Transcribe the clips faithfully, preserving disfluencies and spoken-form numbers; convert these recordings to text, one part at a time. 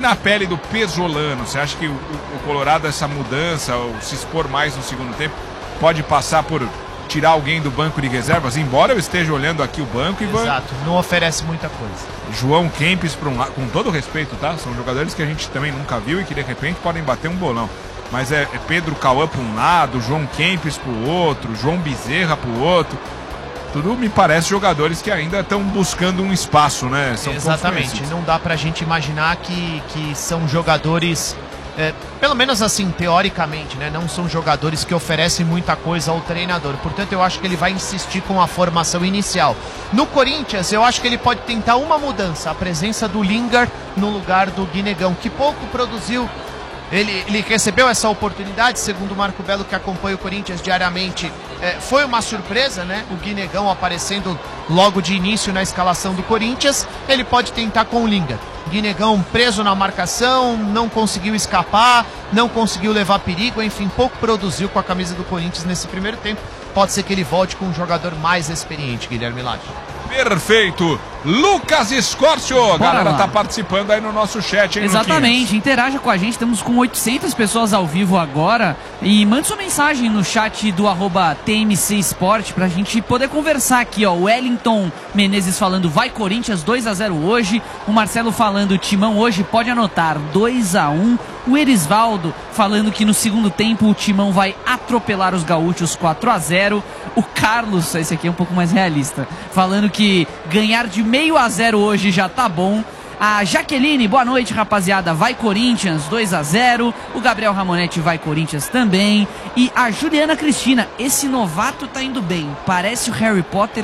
na pele do Pesolano, você acha que o, o Colorado, essa mudança, ou se expor mais no segundo tempo, pode passar por tirar alguém do banco de reservas? Embora eu esteja olhando aqui o banco e... Exato, não oferece muita coisa. João Kempis, pra um, com todo respeito, tá? São jogadores que a gente também nunca viu e que de repente podem bater um bolão. Mas é, é Pedro Cauã para um lado, João Kempis para o outro, João Bezerra para o outro. Tudo me parece jogadores que ainda estão buscando um espaço, né? São Exatamente, não dá pra gente imaginar que, que são jogadores, é, pelo menos assim, teoricamente, né? Não são jogadores que oferecem muita coisa ao treinador. Portanto, eu acho que ele vai insistir com a formação inicial. No Corinthians, eu acho que ele pode tentar uma mudança, a presença do Lingard no lugar do Guinegão, que pouco produziu. Ele, ele recebeu essa oportunidade, segundo o Marco Belo, que acompanha o Corinthians diariamente. É, foi uma surpresa, né? O Guinegão aparecendo logo de início na escalação do Corinthians. Ele pode tentar com o Lingard. Guinegão preso na marcação, não conseguiu escapar, não conseguiu levar perigo, enfim, pouco produziu com a camisa do Corinthians nesse primeiro tempo. Pode ser que ele volte com um jogador mais experiente, Guilherme Lage. Perfeito! Lucas Escórcio, a galera tá participando aí no nosso chat, hein, Exatamente, Luquinhas? Interaja com a gente, estamos com oitocentas pessoas ao vivo agora e mande sua mensagem no chat do arroba T M C Sport pra gente poder conversar aqui, ó. O Wellington Menezes falando, vai Corinthians, dois a zero hoje. O Marcelo falando, Timão hoje pode anotar, dois a um. O Erisvaldo falando que no segundo tempo o Timão vai atropelar os gaúchos, quatro a zero. O Carlos, esse aqui é um pouco mais realista, falando que ganhar de meio a zero hoje já tá bom. A Jaqueline, boa noite, rapaziada, vai Corinthians, dois a zero. O Gabriel Ramonetti vai Corinthians também. E a Juliana Cristina, esse novato tá indo bem, parece o Harry Potter,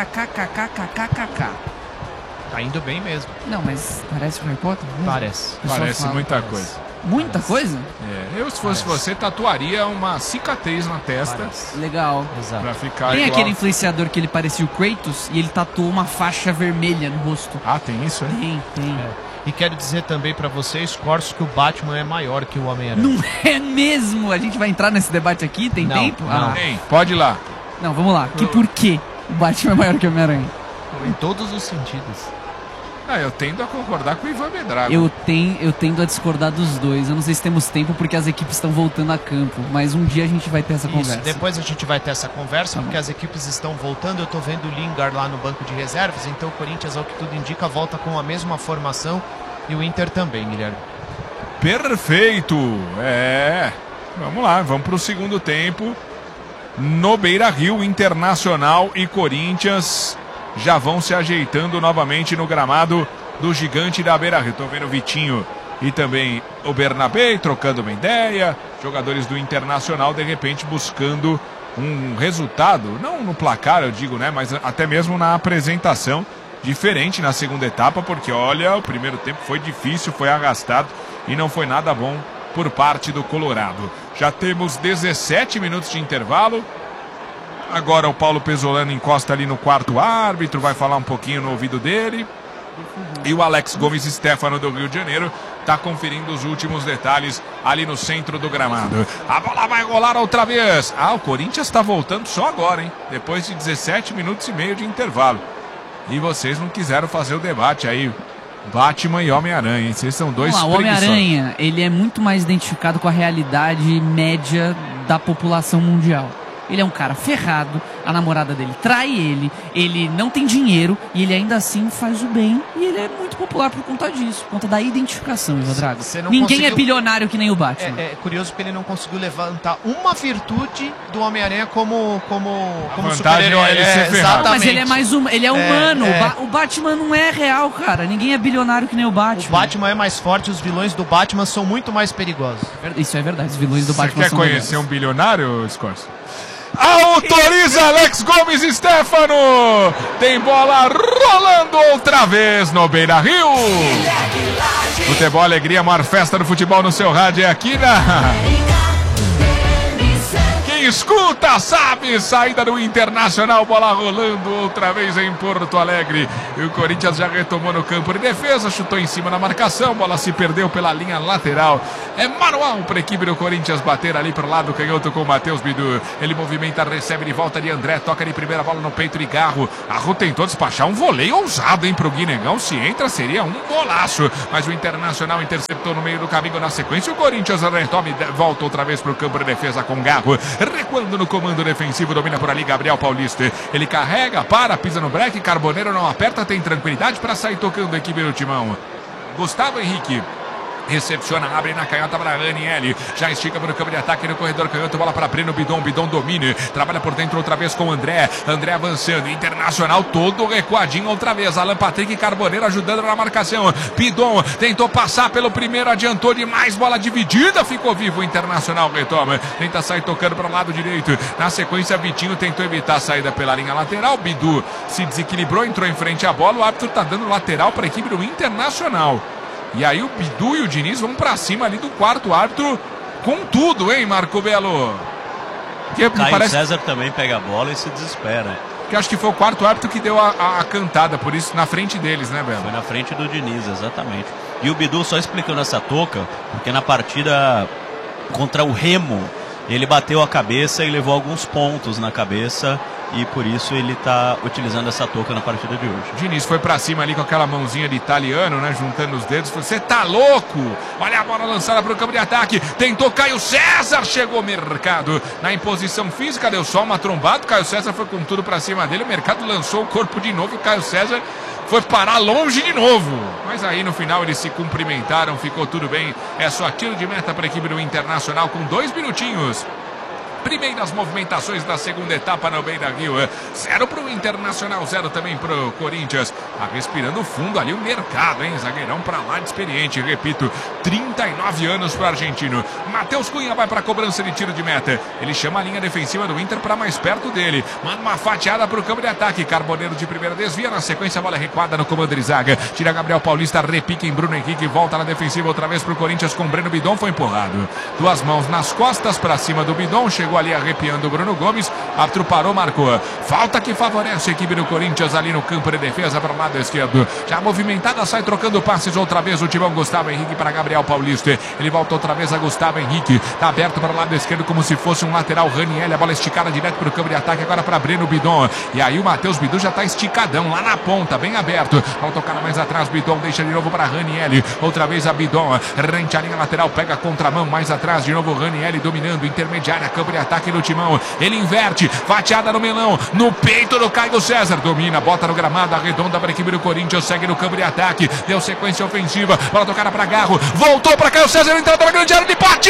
kkkkkkkkk. Tá indo bem mesmo. Não, mas parece o Harry Potter mesmo? Parece. Parece fala, muita parece. coisa. Muita Parece. coisa? É, eu se fosse Parece. você, tatuaria uma cicatriz na testa. Parece. Legal. Exato. Pra ficar Tem igual. aquele influenciador que ele parecia o Kratos e ele tatuou uma faixa vermelha no rosto. Ah, tem isso, hein? Tem, tem. É. E quero dizer também pra vocês, Corso, que o Batman é maior que o Homem-Aranha. Não é mesmo? A gente vai entrar nesse debate aqui? Tem Não, tempo? não. Ah. Tem, pode ir lá. Não, vamos lá. Que por quê o Batman é maior que o Homem-Aranha? Em todos os sentidos. Ah, eu tendo a concordar com o Ivan Medrado. Eu, tenho, eu tendo a discordar dos dois. Eu não sei se temos tempo porque as equipes estão voltando a campo. Mas um dia a gente vai ter essa Isso, conversa. depois a gente vai ter essa conversa, Tá porque bom. as equipes estão voltando. Eu tô vendo o Lingard lá no banco de reservas, então o Corinthians, ao que tudo indica, volta com a mesma formação e o Inter também, Guilherme. Perfeito. É. Vamos lá, vamos pro segundo tempo. No Beira-Rio, Internacional e Corinthians já vão se ajeitando novamente no gramado do Gigante da Beira-Rio. Tô vendo o Vitinho e também o Bernabé trocando uma ideia. Jogadores do Internacional, de repente, buscando um resultado, não no placar, eu digo, né? Mas até mesmo na apresentação, diferente na segunda etapa, porque olha, o primeiro tempo foi difícil, foi arrastado e não foi nada bom por parte do Colorado. Já temos dezessete minutos de intervalo. Agora o Paulo Pesolano encosta ali no quarto árbitro, vai falar um pouquinho no ouvido dele. E o Alex Gomes Stefano do Rio de Janeiro está conferindo os últimos detalhes ali no centro do gramado. A bola vai rolar outra vez. Ah, o Corinthians está voltando só agora, hein? Depois de dezessete minutos e meio de intervalo. E vocês não quiseram fazer o debate aí. Batman e Homem-Aranha, hein? Vocês são dois Vamos lá, o preguiçosos. Homem-Aranha, ele é muito mais identificado com a realidade média da população mundial. Ele é um cara ferrado, a namorada dele trai ele, ele não tem dinheiro e ele ainda assim faz o bem. E ele é muito popular por conta disso, por conta da identificação, Ivan Drago. Ninguém conseguiu... é bilionário que nem o Batman. É, é curioso porque ele não conseguiu levantar uma virtude do Homem-Aranha como, como, como super-herói. é ele É, ser ferrado. Mas ele é mais um, ele é humano. é. O, ba o Batman não é real, cara. Ninguém é bilionário que nem o Batman. O Batman é mais forte, os vilões do Batman são muito mais perigosos. Isso é verdade, os vilões do Você Batman quer são conhecer melhores. um bilionário, Scorse? Autoriza Alex Gomes Stefano! Tem bola rolando outra vez no Beira-Rio! Futebol, alegria, a maior festa do futebol no seu rádio é aqui na... Quem escuta, sabe, saída do Internacional, bola rolando outra vez em Porto Alegre. E o Corinthians já retomou no campo de defesa, chutou em cima da marcação, bola se perdeu pela linha lateral. É manual para a equipe do Corinthians bater ali para o lado canhoto com o Matheus Bidu. Ele movimenta, recebe de volta de André, toca de primeira bola no peito de Garro. Garro tentou despachar um voleio ousado, hein, pro Guinegão. Se entra, seria um golaço. Mas o Internacional interceptou no meio do caminho na sequência. O Corinthians retoma e volta outra vez pro campo de defesa com Garro. Recuando no comando defensivo, domina por ali Gabriel Paulista. Ele carrega, para, pisa no break. Carboneiro não aperta, tem tranquilidade para sair tocando a equipe do Timão. Gustavo Henrique recepciona, abre na canhota para Ranieri, já estica para o campo de ataque no corredor canhoto, bola para Breno Bidon, Bidon domina, trabalha por dentro outra vez com André, André avançando, Internacional todo recuadinho outra vez, Alan Patrick e Carboneiro ajudando na marcação, Bidon tentou passar pelo primeiro, adiantou demais, bola dividida, ficou vivo, o Internacional retoma, tenta sair tocando para o lado direito, na sequência Vitinho tentou evitar a saída pela linha lateral, Bidu se desequilibrou, entrou em frente à bola, o árbitro está dando lateral para a equipe do Internacional. E aí o Bidu e o Diniz vão pra cima ali do quarto árbitro com tudo, hein, Marco Belo? Que Caio parece... César também pega a bola e se desespera. Que acho que foi o quarto árbitro que deu a, a, a cantada, por isso na frente deles, né, Belo? Foi na frente do Diniz, exatamente. E o Bidu só explicando essa toca, porque na partida contra o Remo, ele bateu a cabeça e levou alguns pontos na cabeça. E por isso ele está utilizando essa touca na partida de hoje. Diniz foi pra cima ali com aquela mãozinha de italiano, né? Juntando os dedos. Você tá louco? Olha a bola lançada pro campo de ataque. Tentou Caio César. Chegou o Mercado na imposição física. Deu só uma trombada. Caio César foi com tudo pra cima dele. O Mercado lançou o corpo de novo. E o Caio César foi parar longe de novo. Mas aí no final eles se cumprimentaram. Ficou tudo bem. É só tiro de meta para a equipe do Internacional com dois minutinhos. Primeiras movimentações da segunda etapa no Beira-Rio. Zero para o Internacional, zero também para o Corinthians. Tá respirando fundo ali o Mercado, hein? Zagueirão para lá de experiente. Repito, trinta e nove anos para o argentino. Matheus Cunha vai para a cobrança de tiro de meta. Ele chama a linha defensiva do Inter para mais perto dele. Manda uma fatiada para o campo de ataque. Carboneiro de primeira desvia. Na sequência, a bola é recuada no comando de zaga. Tira Gabriel Paulista, repica em Bruno Henrique. Volta na defensiva outra vez para o Corinthians com Breno Bidon. Foi empurrado. Duas mãos nas costas para cima do Bidon. Chegou ali arrepiando o Bruno Gomes, árbitro parou, marcou. Falta que favorece a equipe do Corinthians ali no campo de defesa para o lado esquerdo. Já movimentada, sai trocando passes outra vez o Timão. Gustavo Henrique para Gabriel Paulista. Ele volta outra vez a Gustavo Henrique. Tá aberto para o lado esquerdo como se fosse um lateral. Ranieri, a bola esticada direto para o campo de ataque agora para Breno Bidon. E aí o Matheus Bidu já tá esticadão lá na ponta, bem aberto. Ao tocar mais atrás, Bidon deixa de novo para Ranieri. Outra vez a Bidon, rente a linha lateral, pega a contramão mais atrás, de novo Ranieri dominando, intermediária, campo de ataque do Timão, ele inverte, fatiada no melão, no peito do Caio César, domina, bota no gramado, arredonda para a equipe do Corinthians, segue no campo de ataque, deu sequência ofensiva, bola tocada para Garro, voltou para Caio César, entrada na grande área, ele bate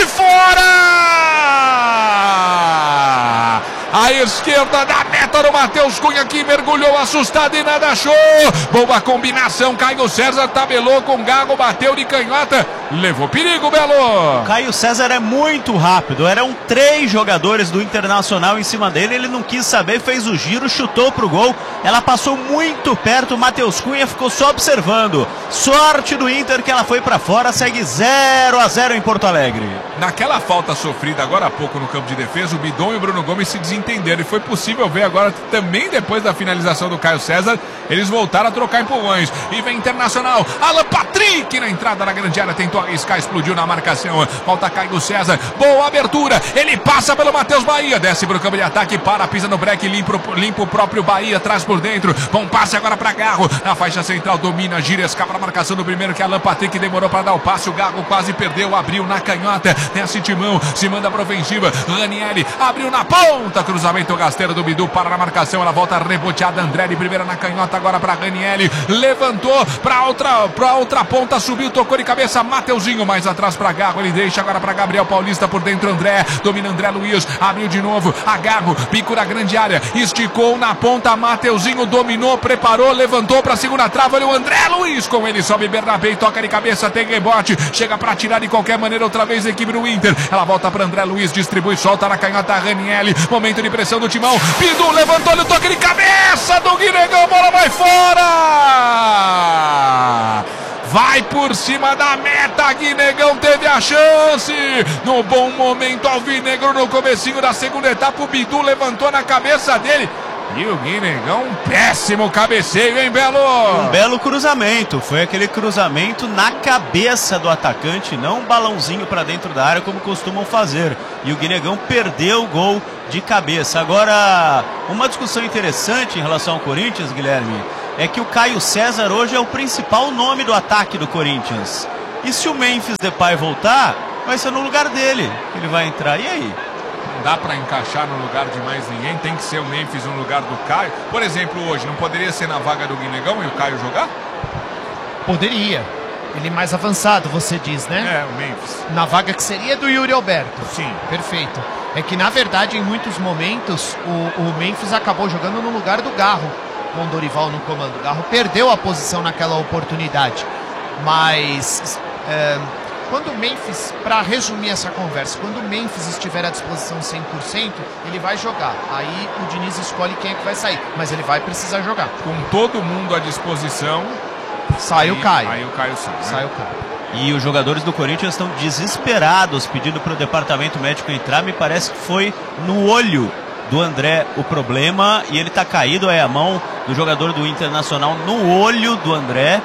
fora! A esquerda da meta do Matheus Cunha, que mergulhou assustado e nada achou. Boa combinação, Caio César tabelou com Garro, bateu de canhota, levou perigo, Belo. Caio César é muito rápido, eram três jogadores do Internacional em cima dele, ele não quis saber, fez o giro, chutou pro gol, ela passou muito perto, o Matheus Cunha ficou só observando. Sorte do Inter que ela foi pra fora, segue zero a zero em Porto Alegre. Naquela falta sofrida agora há pouco no campo de defesa, o Bidon e o Bruno Gomes se desentenderam, e foi possível ver agora também depois da finalização do Caio César, eles voltaram a trocar empurrões, e vem Internacional, Alan Patrick na entrada da grande área, tentou arriscar, explodiu na marcação, volta Caio César, boa abertura, ele passa pelo Matheus Bahia, desce pro campo de ataque, para, pisa no break, limpa, limpa o próprio Bahia, traz por dentro, bom passe agora para Garro, na faixa central, domina, gira, escapa na marcação do primeiro, que Alan Patrick demorou para dar o passe, o Garro quase perdeu, abriu na canhota, desce Timão, se manda pra ofensiva, Ranieri, abriu na ponta, cruzamento rasteiro do Bidu, para na marcação, ela volta reboteada, André de primeira na canhota, agora para Ranieri, levantou para outra, pra outra ponta, subiu, tocou de cabeça, Mateuzinho, mais atrás para Garro, ele deixa agora para Gabriel Paulista, por dentro André, domina André Luiz, abriu de novo, Agarro, bico na grande área, esticou na ponta, Mateuzinho dominou, preparou, levantou para segunda trava, olha o André Luiz, com ele sobe Bernabé, toca de cabeça, tem rebote, chega para tirar de qualquer maneira outra vez a equipe do Inter, ela volta para André Luiz, distribui, solta na canhota Ranieri, momento de pressão do Timão, Bidu levantou, ele toque de cabeça do Guinegão, bola vai fora! vai por cima da meta, Guinegão teve a chance, no bom momento alvinegro no comecinho da segunda etapa, o Bidu levantou na cabeça dele, e o Guinegão, um péssimo cabeceio, hein, Belo? Um belo cruzamento, foi aquele cruzamento na cabeça do atacante, não um balãozinho para dentro da área como costumam fazer. E o Guinegão perdeu o gol de cabeça. Agora, uma discussão interessante em relação ao Corinthians, Guilherme, é que o Caio César hoje é o principal nome do ataque do Corinthians. E se o Memphis Depay voltar, vai ser no lugar dele que ele vai entrar. E aí? Não dá para encaixar no lugar de mais ninguém, tem que ser o Memphis no lugar do Caio. Por exemplo, hoje, não poderia ser na vaga do Guinegão e o Caio jogar? Poderia. Ele mais avançado, você diz, né? É, o Memphis. Na vaga que seria do Yuri Alberto. Sim. Perfeito. É que, na verdade, em muitos momentos, o, o Memphis acabou jogando no lugar do Garro, com o Dorival no comando. O Garro perdeu a posição naquela oportunidade. Mas... É... Quando o Memphis, para resumir essa conversa, quando o Memphis estiver à disposição cem por cento, ele vai jogar. Aí o Diniz escolhe quem é que vai sair, mas ele vai precisar jogar. Com todo mundo à disposição, sai aí, o Caio. Aí o Caio sai. Né? Sai o Caio. E os jogadores do Corinthians estão desesperados, pedindo para o departamento médico entrar. Me parece que foi no olho do André o problema, e ele está caído, é a mão do jogador do Internacional no olho do André.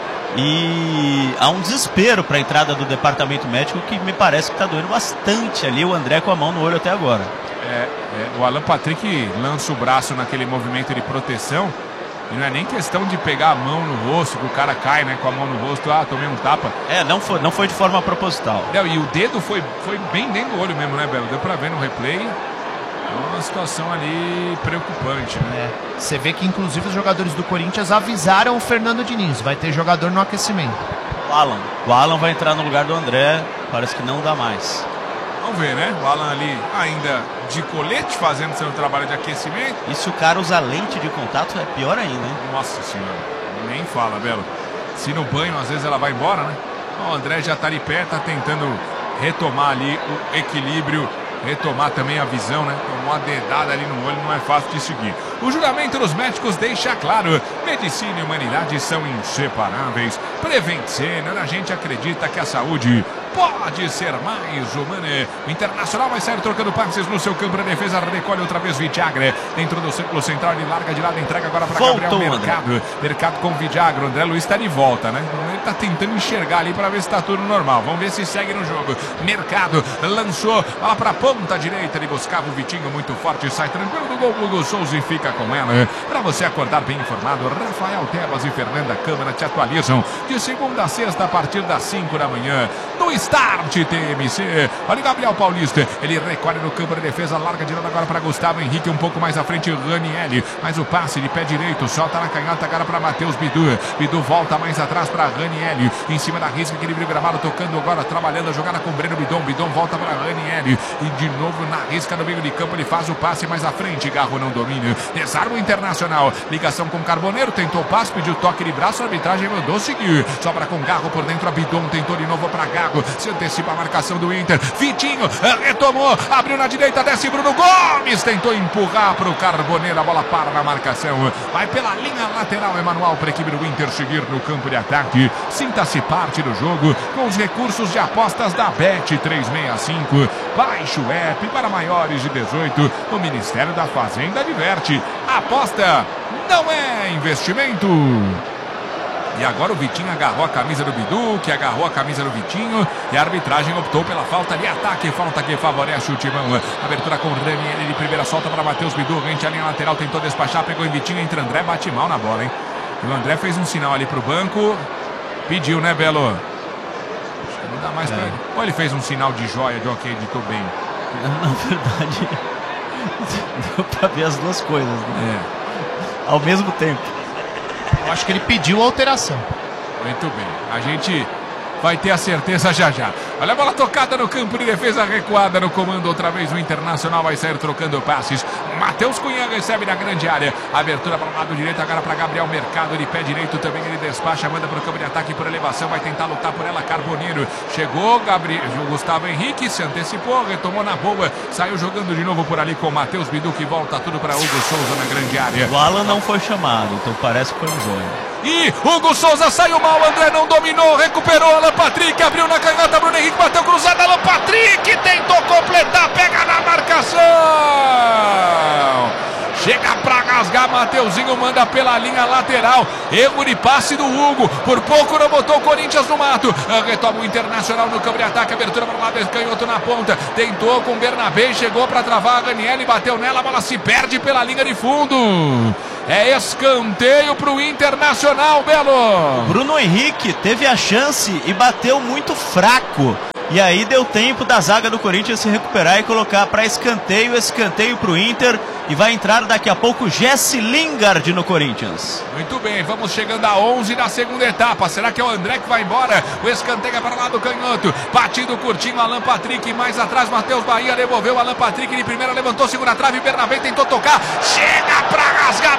E há um desespero para a entrada do departamento médico, que me parece que está doendo bastante ali o André com a mão no olho até agora. É, é, o Alan Patrick lança o braço naquele movimento de proteção, e não é nem questão de pegar a mão no rosto, que o cara cai, né, com a mão no rosto, ah, tomei um tapa. É, não foi, não foi de forma proposital. Não, e o dedo foi, foi bem dentro do olho mesmo, né, Belo? Deu para ver no replay. É uma situação ali preocupante, né? É. Você vê que inclusive os jogadores do Corinthians avisaram o Fernando Diniz, vai ter jogador no aquecimento. O Alan. O Alan vai entrar no lugar do André, parece que não dá mais. Vamos ver, né? O Alan ali ainda de colete fazendo seu trabalho de aquecimento. E se o cara usa lente de contato, é pior ainda, hein? Nossa senhora, nem fala, Belo. Se no banho às vezes ela vai embora, né? O André já tá ali perto, tá tentando retomar ali o equilíbrio, retomar também a visão, né? Tomou uma dedada ali no olho, não é fácil de seguir. O juramento dos médicos deixa claro: medicina e humanidade são inseparáveis. Prevent Senior, a gente acredita que a saúde pode ser mais humana. O Internacional vai sair trocando passes no seu campo de defesa. Recolhe outra vez Vidiagra dentro do círculo central. Ele larga de lado, entrega agora para Gabriel Mercado. André. Mercado com Vidiagra. O André Luiz está de volta, né? Ele está tentando enxergar ali para ver se está tudo normal. Vamos ver se segue no jogo. Mercado lançou, bola para a ponta direita. Ele buscava o Vitinho muito forte. Sai tranquilo do gol. Hugo Souza e fica com ela. Para você acordar bem informado, Rafael Tebas e Fernanda Câmara te atualizam de segunda a sexta a partir das cinco da manhã. No Start T M C. Olha o Gabriel Paulista. Ele recolhe no campo de defesa. Larga de lado agora para Gustavo Henrique. Um pouco mais à frente, Ranielli. Mas o passe de pé direito. Solta na canhota agora para Matheus Bidu. Bidu volta mais atrás para Ranielli. Em cima da risca, equilíbrio gramado. Tocando agora, trabalhando a jogada com o Breno Bidon. Bidon volta para Ranielli. E de novo na risca no meio de campo. Ele faz o passe mais à frente. Garro não domina. Desarma o Internacional. Ligação com Carboneiro. Tentou o passe, pediu toque de braço. A arbitragem mandou seguir. Sobra com Garro por dentro. A Bidon tentou de novo para Garro. Se antecipa a marcação do Inter. Vitinho retomou, abriu na direita, desce Bruno Gomes, tentou empurrar para o Carboneiro, a bola para na marcação, vai pela linha lateral, Emanuel, para a equipe do Inter seguir no campo de ataque. Sinta-se parte do jogo com os recursos de apostas da Bet trezentos e sessenta e cinco. Baixe o app para maiores de dezoito. O Ministério da Fazenda adverte: aposta não é investimento. E agora o Vitinho agarrou a camisa do Bidu, que agarrou a camisa do Vitinho, e a arbitragem optou pela falta de ataque, falta que favorece o Timão. Abertura com o Ranieri de primeira, solta para Matheus Bidu, rente a linha lateral, tentou despachar, pegou em Vitinho, entra André, bate mal na bola, hein? E o André fez um sinal ali pro banco, pediu, né, Belo? Acho que não dá mais é. pra ele. Ou ele fez um sinal de joia, de ok, editou bem? Na verdade, deu pra ver as duas coisas, né? É. Ao mesmo tempo. Eu acho que ele pediu a alteração. Muito bem. A gente vai ter a certeza já já. Olha a bola tocada no campo de defesa, recuada no comando. Outra vez o Internacional vai sair trocando passes. Matheus Cunha recebe na grande área. Abertura para o lado direito, agora para Gabriel Mercado. De pé direito também ele despacha, manda para o campo de ataque por elevação. Vai tentar lutar por ela, Carboneiro. Chegou Gabriel, o Gustavo Henrique se antecipou, retomou na boa. Saiu jogando de novo por ali com o Matheus Bidu, que volta tudo para Hugo Souza na grande área. O Alan não foi chamado, então parece que foi um zone. E Hugo Souza saiu mal, André não dominou, recuperou, Alan Patrick, abriu na canhota, Bruno Henrique bateu cruzada, Alan Patrick tentou completar, pega na marcação. Chega pra rasgar, Mateuzinho manda pela linha lateral. Erro de passe do Hugo. Por pouco não botou o Corinthians no mato. Retoma o Internacional no campo de ataque. Abertura para o lado, canhoto na ponta. Tentou com o Bernabé, chegou para travar a Ranieri, bateu nela, a bola se perde pela linha de fundo. É escanteio pro Internacional, Belo. Bruno Henrique teve a chance e bateu muito fraco. E aí deu tempo da zaga do Corinthians se recuperar e colocar para escanteio, escanteio para o Inter. E vai entrar daqui a pouco Jesse Lingard no Corinthians. Muito bem, vamos chegando a onze da segunda etapa. Será que é o André que vai embora? O escanteio é para lá do canhoto. Batido curtinho, Alan Patrick. Mais atrás, Matheus Bahia devolveu. Alan Patrick de primeira levantou, segura a trave. Bernabé tentou tocar. Chega para rasgar,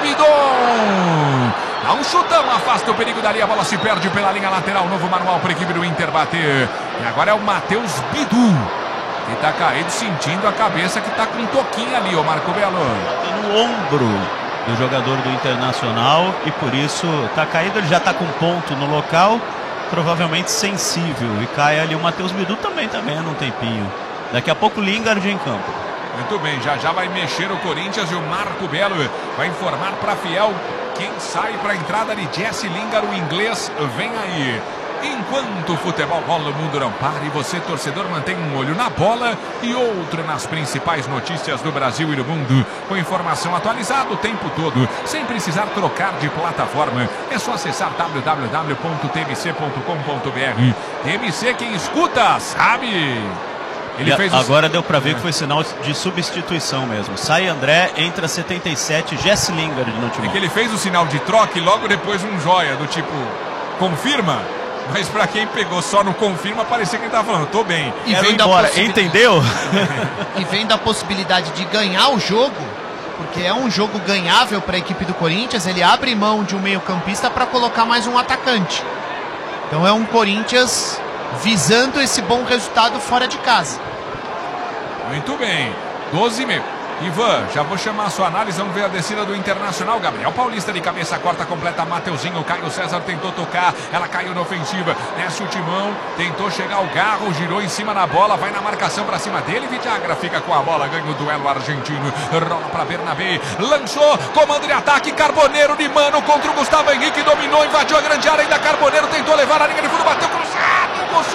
Bidon. Dá um chutão, afasta o perigo dali, a bola se perde pela linha lateral. Novo manual para a equipe do Inter bater. E agora é o Matheus Bidu, que tá caído, sentindo a cabeça, que tá com um toquinho ali, ô Marco Belo. No ombro do jogador do Internacional e por isso tá caído, ele já tá com ponto no local, provavelmente sensível. E cai ali o Matheus Bidu também, também num tempinho. Daqui a pouco Lingard em campo. Muito bem, já já vai mexer o Corinthians e o Marco Belo vai informar para Fiel quem sai para a entrada de Jesse Lingard, o inglês, vem aí. Enquanto o futebol rola, o mundo não para e você, torcedor, mantém um olho na bola e outro nas principais notícias do Brasil e do mundo, com informação atualizada o tempo todo, sem precisar trocar de plataforma. É só acessar w w w ponto t m c ponto com ponto b r. T M C, quem escuta, sabe. Ele e fez agora o... deu para ver que foi sinal de substituição mesmo. Sai André, entra setenta e sete, Jesse Lingard no time. É que ele fez o sinal de troca e logo depois um joia do tipo, confirma. Mas pra quem pegou só no confirma, parecia que ele tava falando, tô bem. E vem embora, possibil... entendeu? E vem da possibilidade de ganhar o jogo, porque é um jogo ganhável para a equipe do Corinthians. Ele abre mão de um meio-campista para colocar mais um atacante. Então é um Corinthians visando esse bom resultado fora de casa. Muito bem, doze e meio. Ivan, já vou chamar a sua análise, vamos ver a descida do Internacional. Gabriel Paulista de cabeça corta, completa, Mateuzinho, Caio César tentou tocar, ela caiu na ofensiva, desce o timão, tentou chegar o Garro, girou em cima da bola, vai na marcação pra cima dele, Vidagra fica com a bola, ganha o duelo argentino, rola pra Bernabé, lançou, comando de ataque, Carboneiro de mano contra o Gustavo Henrique, dominou, invadiu a grande área, ainda Carboneiro tentou levar a linha de fundo, bateu cruzado, Hugo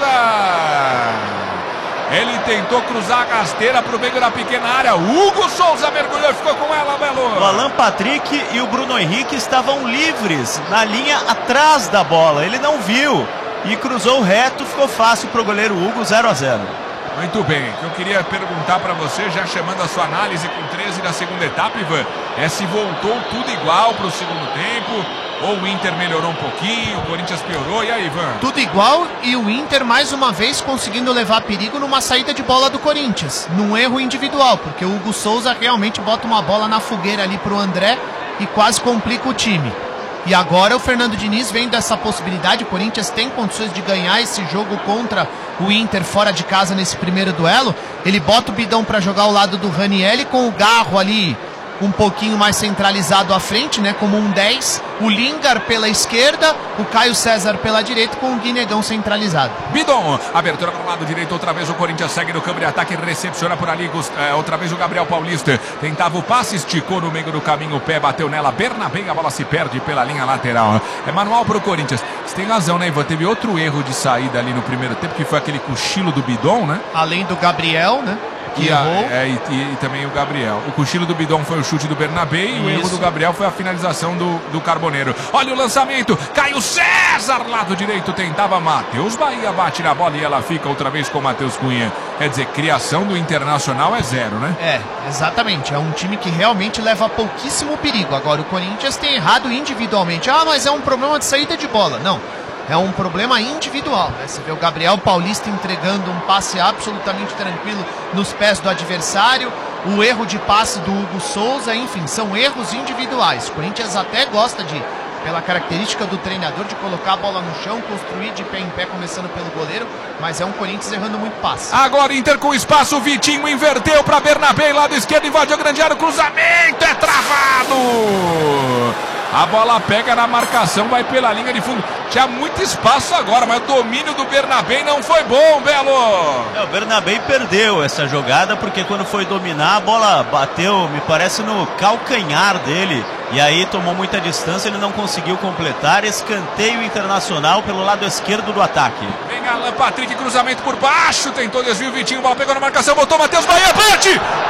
Souza! Ele tentou cruzar a rasteira para o meio da pequena área. Hugo Souza mergulhou e ficou com ela, Belo. O Alan Patrick e o Bruno Henrique estavam livres na linha atrás da bola. Ele não viu e cruzou reto. Ficou fácil para o goleiro Hugo, zero a zero. Muito bem. Eu queria perguntar para você, já chamando a sua análise com treze da segunda etapa, Ivan, é se voltou tudo igual para o segundo tempo, ou o Inter melhorou um pouquinho, o Corinthians piorou, e aí, Ivan? Tudo igual e o Inter mais uma vez conseguindo levar perigo numa saída de bola do Corinthians, num erro individual, porque o Hugo Souza realmente bota uma bola na fogueira ali pro André e quase complica o time. E agora o Fernando Diniz vem dessa possibilidade, o Corinthians tem condições de ganhar esse jogo contra o Inter fora de casa nesse primeiro duelo. Ele bota o Bidão para jogar ao lado do Ranieri com o Garro ali um pouquinho mais centralizado à frente, né, como um dez, o Lingard pela esquerda, o Caio César pela direita com o Guinegão centralizado. Bidon, abertura para o lado direito, outra vez o Corinthians segue no campo de ataque, recepciona por ali, é, outra vez o Gabriel Paulista, tentava o passe, esticou no meio do caminho, o pé bateu nela, Bernabé, a bola se perde pela linha lateral. É manual para o Corinthians. Você tem razão, né, Ivan? Teve outro erro de saída ali no primeiro tempo, que foi aquele cochilo do Bidon, né? Além do Gabriel, né? E, a, é, e, e, e também o Gabriel. O cochilo do Bidon foi o chute do Bernabé e o erro do Gabriel foi a finalização do, do Carboneiro. Olha o lançamento, Caio César, lado direito, tentava Matheus Bahia, bate na bola e ela fica outra vez com o Matheus Cunha. Quer dizer, criação do Internacional é zero, né? É, exatamente. É um time que realmente leva pouquíssimo perigo. Agora o Corinthians tem errado individualmente. Ah, mas é um problema de saída de bola. Não. é um problema individual, né? Você vê o Gabriel Paulista entregando um passe absolutamente tranquilo nos pés do adversário, o erro de passe do Hugo Souza, enfim, são erros individuais. O Corinthians até gosta de, pela característica do treinador, de colocar a bola no chão, construir de pé em pé, começando pelo goleiro, mas é um Corinthians errando muito passe. Agora Inter com espaço, o Vitinho inverteu para Bernabé, lado esquerdo, invadiu a grande área, o cruzamento é travado! A bola pega na marcação, vai pela linha de fundo. Tinha muito espaço agora, mas o domínio do Bernabé não foi bom, Belo. É, o Bernabé perdeu essa jogada porque quando foi dominar, a bola bateu, me parece, no calcanhar dele. E aí tomou muita distância, ele não conseguiu completar. Escanteio Internacional pelo lado esquerdo do ataque. Vem Alan Patrick, cruzamento por baixo, tentou desvio, Vitinho, bola pegou na marcação, botou Matheus Bahia, bate!